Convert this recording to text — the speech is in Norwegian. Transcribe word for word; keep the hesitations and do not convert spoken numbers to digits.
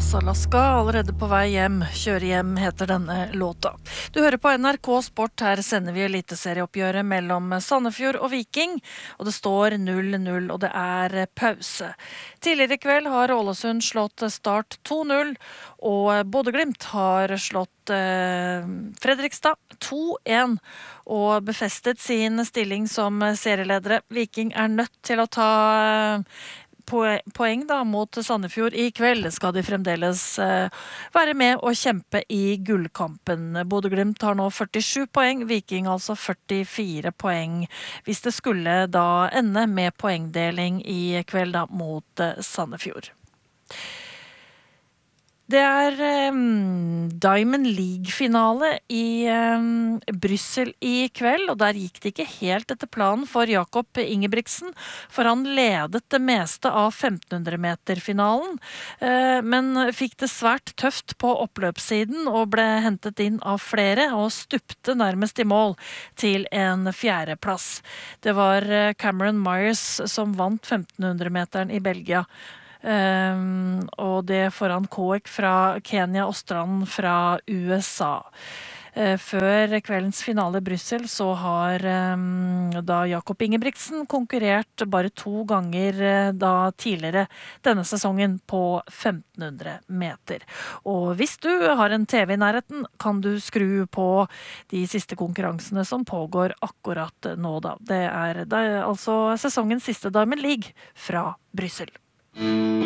Las Alaska, allerede på vei hjem. Kjøre hjem heter denne låta. Du hører på N R K Sport, her sender vi eliteserieoppgjøret mellom Sandefjord og Viking, og det står null null, og det er pause. Tidligere i kveld har Ålesund slått Start to null, og Bodø/Glimt har slått eh, Fredrikstad to en, og befestet sin stilling som serieledere. Viking er nødt til å ta poeng da mot Sandefjord i kveld, skal de fremdeles eh, være med og kjempe i gullkampen. Bodø/Glimt har nå førtisju poeng, Viking altså førtifire poeng, hvis det skulle da ende med poengdeling i kveld da mot eh, Sandefjord. Det er um, Diamond League-finale i um, Bryssel i kveld, og der gikk det ikke helt etter planen for Jakob Ingebrigtsen, for han ledet det meste av femtenhundre meter-finalen, uh, men fikk det svært tøft på oppløpssiden og ble hentet inn av flere og stupte nærmest i mål til en fjerdeplass. Det var Cameron Myers som vant femtenhundre meteren i Belgia. Um, og det foran Koek fra Kenya og Strand fra U S A. Uh, før kveldens finale i Bryssel så har um, da Jakob Ingebrigtsen konkurrert bare to ganger uh, da tidligere denne sesongen på femtenhundre meter. Og hvis du har en T V i nærheten, kan du skru på de siste konkurransene som pågår akkurat nå da. Det er, det er altså sesongens siste Diamond League fra Bryssel.